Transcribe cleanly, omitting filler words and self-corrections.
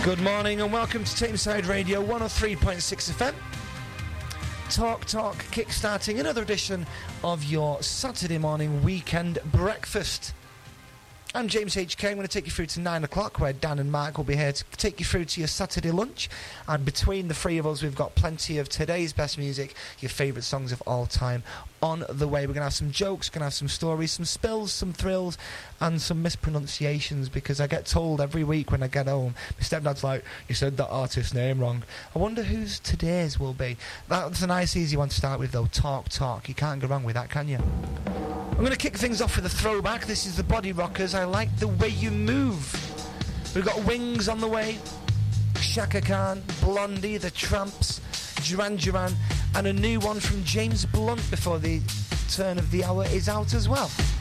Good morning and welcome to Tameside Radio 103.6 FM. Talk, kickstarting another edition of your Saturday morning weekend breakfast. I'm James HK. I'm going to take you through to 9 o'clock, where Dan and Mark will be here to take you through to your Saturday lunch. And between the three of us, we've got plenty of today's best music, your favourite songs of all time, on the way. We're going to have some jokes, going to have some stories, some spills, some thrills, and some mispronunciations, because I get told every week when I get home, my stepdad's like, you said that artist's name wrong. I wonder whose today's will be. That's a nice, easy one to start with, though. Talk. You can't go wrong with that, can you? I'm going to kick things off with a throwback. This is the Body Rockers. I Like the Way You Move. We've got Wings on the way, Shaka Khan, Blondie, The Tramps, Duran Duran, and a new one from James Blunt before the turn of the hour is out as well.